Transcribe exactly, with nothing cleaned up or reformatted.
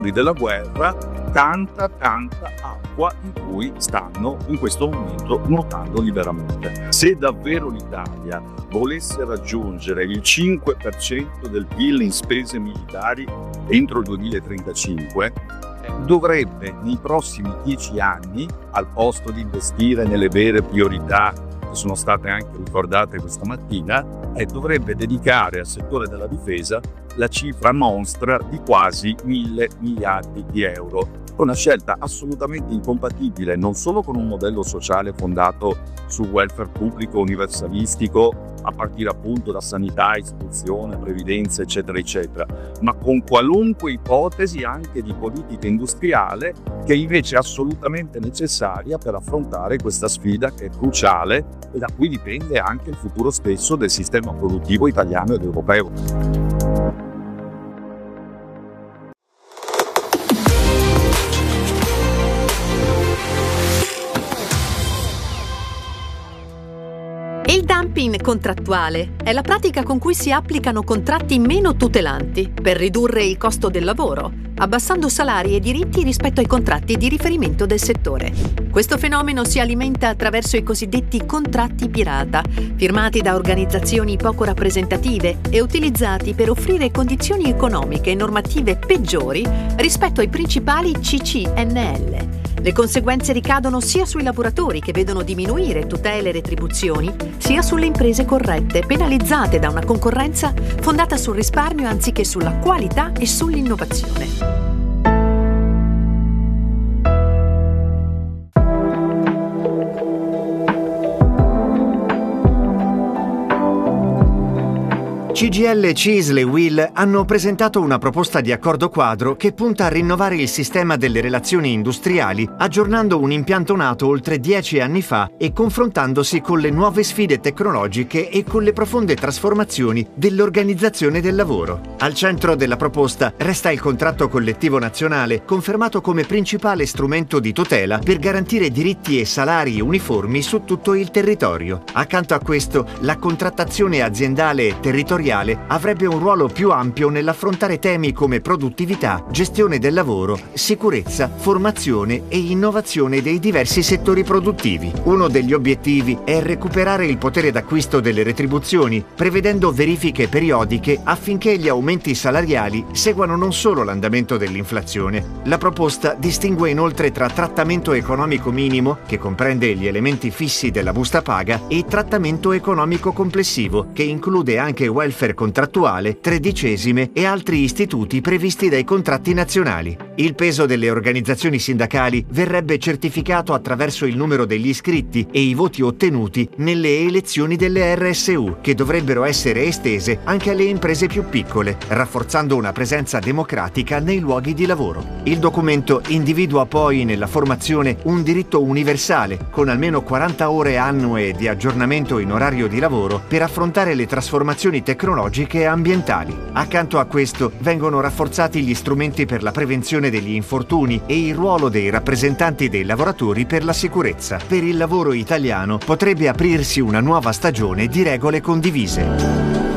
della guerra, tanta tanta acqua in cui stanno in questo momento nuotando liberamente. Se davvero l'Italia volesse raggiungere il cinque per cento del P I L in spese militari entro il duemilatrentacinque, dovrebbe nei prossimi dieci anni, al posto di investire nelle vere priorità che sono state anche ricordate questa mattina, eh, dovrebbe dedicare al settore della difesa la cifra monstra di quasi mille miliardi di euro. Una scelta assolutamente incompatibile non solo con un modello sociale fondato su welfare pubblico universalistico, a partire appunto da sanità, istruzione, previdenza, eccetera, eccetera, ma con qualunque ipotesi anche di politica industriale che invece è assolutamente necessaria per affrontare questa sfida che è cruciale e da cui dipende anche il futuro stesso del sistema produttivo italiano ed europeo. Il dumping contrattuale è la pratica con cui si applicano contratti meno tutelanti per ridurre il costo del lavoro, abbassando salari e diritti rispetto ai contratti di riferimento del settore. Questo fenomeno si alimenta attraverso i cosiddetti contratti pirata, firmati da organizzazioni poco rappresentative e utilizzati per offrire condizioni economiche e normative peggiori rispetto ai principali C C N L. Le conseguenze ricadono sia sui lavoratori che vedono diminuire tutele e retribuzioni, sia sulle imprese corrette, penalizzate da una concorrenza fondata sul risparmio anziché sulla qualità e sull'innovazione. C G I L, C I S L e U I L hanno presentato una proposta di accordo quadro che punta a rinnovare il sistema delle relazioni industriali, aggiornando un impianto nato oltre dieci anni fa e confrontandosi con le nuove sfide tecnologiche e con le profonde trasformazioni dell'organizzazione del lavoro. Al centro della proposta resta il contratto collettivo nazionale, confermato come principale strumento di tutela per garantire diritti e salari uniformi su tutto il territorio. Accanto a questo, la contrattazione aziendale e territoriale avrebbe un ruolo più ampio nell'affrontare temi come produttività, gestione del lavoro, sicurezza, formazione e innovazione dei diversi settori produttivi. Uno degli obiettivi è recuperare il potere d'acquisto delle retribuzioni, prevedendo verifiche periodiche affinché gli aumenti salariali seguano non solo l'andamento dell'inflazione. La proposta distingue inoltre tra trattamento economico minimo, che comprende gli elementi fissi della busta paga, e trattamento economico complessivo, che include anche welfare contrattuale, tredicesime e altri istituti previsti dai contratti nazionali. Il peso delle organizzazioni sindacali verrebbe certificato attraverso il numero degli iscritti e i voti ottenuti nelle elezioni delle R S U, che dovrebbero essere estese anche alle imprese più piccole, rafforzando una presenza democratica nei luoghi di lavoro. Il documento individua poi nella formazione un diritto universale, con almeno quaranta ore annue di aggiornamento in orario di lavoro per affrontare le trasformazioni tecnologiche e ambientali. Accanto a questo vengono rafforzati gli strumenti per la prevenzione degli infortuni e il ruolo dei rappresentanti dei lavoratori per la sicurezza. Per il lavoro italiano potrebbe aprirsi una nuova stagione di regole condivise.